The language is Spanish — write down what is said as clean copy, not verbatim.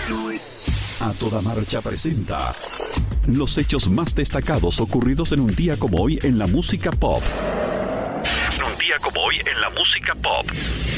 A Toda Marcha presenta los hechos más destacados ocurridos en un día como hoy en la música pop.